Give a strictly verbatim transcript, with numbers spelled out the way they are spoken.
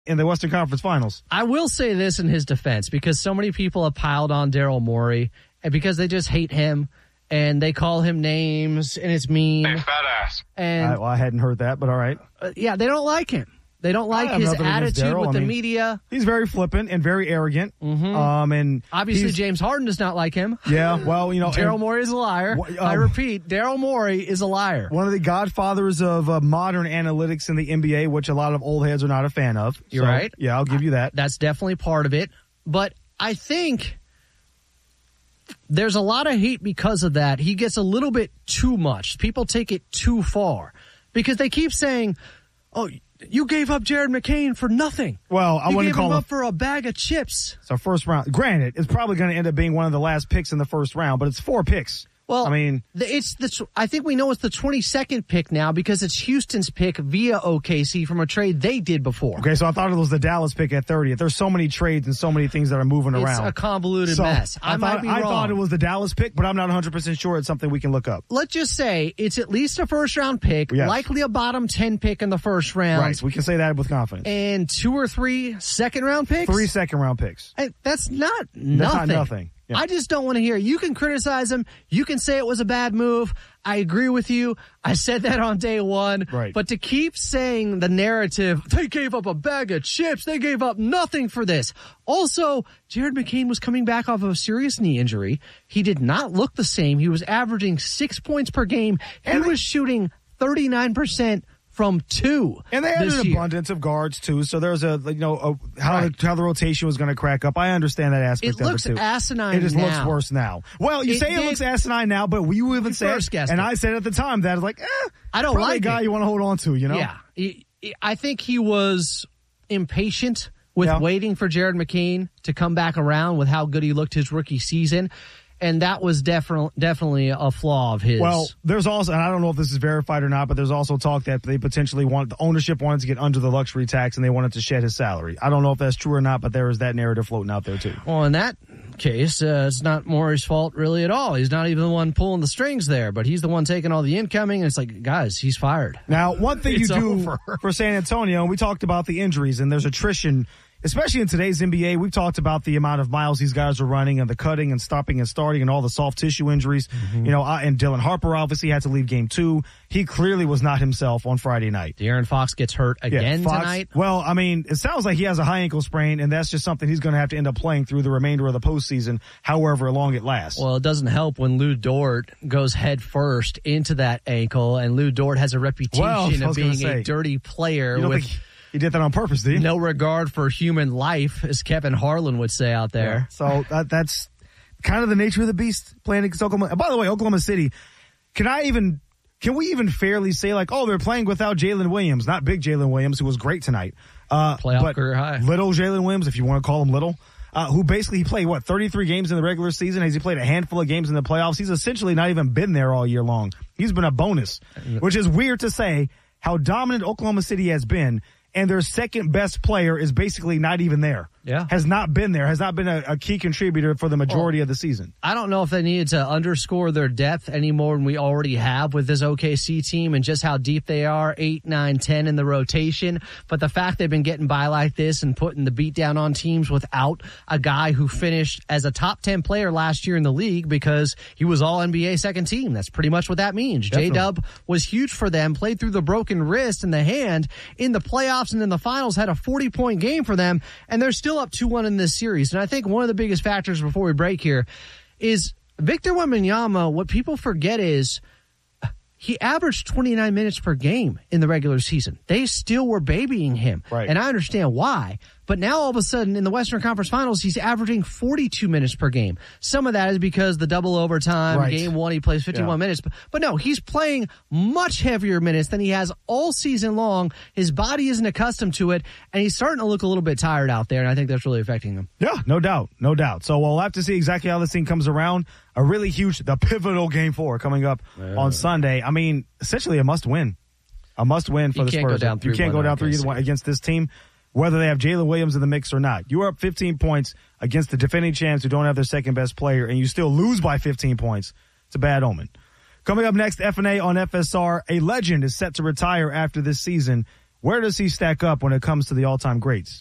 in the Western Conference Finals. I will say this in his defense, because so many people have piled on Daryl Morey, and because they just hate him, and they call him names, and it's mean. Hey, fat ass. I, And well, I hadn't heard that, but all right. Uh, yeah, they don't like him. They don't like his attitude with I the mean, media. He's very flippant and very arrogant. Mm-hmm. Um, and obviously, James Harden does not like him. Yeah, well, you know, Daryl Morey is a liar. Um, I repeat, Daryl Morey is a liar. One of the godfathers of uh, modern analytics in the N B A, which a lot of old heads are not a fan of. You're so, right. Yeah, I'll give you that. That's definitely part of it. But I think there's a lot of hate because of that. He gets a little bit too much. People take it too far because they keep saying, oh, you gave up Jared McCain for nothing. Well, I you wouldn't gave call him him up for a bag of chips. So first round. Granted, it's probably going to end up being one of the last picks in the first round, but it's four picks. Well, I mean, the, it's the. I think we know it's the twenty-second pick now because it's Houston's pick via O K C from a trade they did before. Okay, so I thought it was the Dallas pick at thirtieth. There's so many trades and so many things that are moving it's around. It's a convoluted so mess. I, I might thought, be I wrong. thought it was the Dallas pick, but I'm not one hundred percent sure. It's something we can look up. Let's just say it's at least a first-round pick, yes. likely a bottom ten pick in the first round. Right, we can say that with confidence. And two or three second-round picks? Three second-round picks. And that's not That's nothing. not nothing. Yeah. I just don't want to hear it. You can criticize him. You can say it was a bad move. I agree with you. I said that on day one. Right. But to keep saying the narrative, they gave up a bag of chips. They gave up nothing for this. Also, Jared McCain was coming back off of a serious knee injury. He did not look the same. He was averaging six points per game. He and was shooting thirty-nine percent from two. And they had this an year. abundance of guards too, so there's a you know a, how Right. the, how the rotation was going to crack up. I understand that aspect It of looks it too. asinine. It just now. looks worse now. Well, you It say it did- looks asinine now, but we even We said, first guessed and it. I said at the time that like, eh, I don't probably like a guy it. you want to hold on to, you know? Yeah. He- he- I think he was impatient with Yeah. waiting for Jared McCain to come back around with how good he looked his rookie season. And that was definitely definitely a flaw of his. Well, there's also, and I don't know if this is verified or not, but there's also talk that they potentially want, the ownership wanted to get under the luxury tax and they wanted to shed his salary. I don't know if that's true or not, but there is that narrative floating out there too. Well, in that case, uh, it's not Morey's fault really at all. He's not even the one pulling the strings there, but he's the one taking all the incoming. And it's like, guys, he's fired. Now, one thing you It's do over. for San Antonio, and we talked about the injuries, and there's attrition, especially in today's N B A. We've talked about the amount of miles these guys are running and the cutting and stopping and starting and all the soft tissue injuries. Mm-hmm. You know, I, and Dylan Harper obviously had to leave game two. He clearly was not himself on Friday night. De'Aaron Fox gets hurt again Yeah, Fox, tonight. Well, I mean, it sounds like he has a high ankle sprain, and that's just something he's going to have to end up playing through the remainder of the postseason, however long it lasts. Well, it doesn't help when Lou Dort goes head first into that ankle, and Lou Dort has a reputation Well, I was of gonna being say, a dirty player you don't with think he did that on purpose, do you? no regard for human life, as Kevin Harlan would say out there. Yeah. So that, that's kind of the nature of the beast playing against Oklahoma. And by the way, Oklahoma City, can I even, can we even fairly say like, oh, they're playing without Jalen Williams, not big Jalen Williams, who was great tonight. Uh, Playoff but career high. Little Jalen Williams, if you want to call him little, uh, who basically he played, what, thirty-three games in the regular season? Has he played a handful of games in the playoffs? He's essentially not even been there all year long. He's been a bonus, which is weird to say how dominant Oklahoma City has been. And their second best player is basically not even there. Yeah. Has not been there, has not been a, a key contributor for the majority Well, of the season. I don't know if they needed to underscore their depth any more than we already have with this O K C team and just how deep they are, eight, nine, ten in the rotation. But the fact they've been getting by like this and putting the beat down on teams without a guy who finished as a top ten player last year in the league because he was all N B A second team. That's pretty much what that means. J-Dub was huge for them, played through the broken wrist and the hand in the playoffs and in the finals, had a forty-point game for them, and they're still up two one in this series. And I think one of the biggest factors before we break here is Victor Wembanyama. What people forget is he averaged twenty-nine minutes per game in the regular season. They still were babying him. Right. And I understand why. But now all of a sudden in the Western Conference Finals, he's averaging forty-two minutes per game. Some of that is because the double overtime, Right. game one, he plays fifty-one Yeah. minutes. But, but no, he's playing much heavier minutes than he has all season long. His body isn't accustomed to it, and he's starting to look a little bit tired out there, and I think that's really affecting him. Yeah, no doubt, no doubt. So we'll have to see exactly how this thing comes around. A really huge, the pivotal game four coming up Yeah. on Sunday. I mean, essentially a must win. A must win for You the can't go Spurs. down You can't three one go down on three O K C. one against this team, whether they have Jalen Williams in the mix or not. You are up fifteen points against the defending champs who don't have their second best player, and you still lose by fifteen points. It's a bad omen. Coming up next, F and A on F S R. A legend is set to retire after this season. Where does he stack up when it comes to the all-time greats?